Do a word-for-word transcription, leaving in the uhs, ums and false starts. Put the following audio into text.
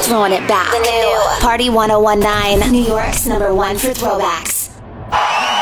Throwing it back. The new Party ten nineteen, New York's number one for throwbacks.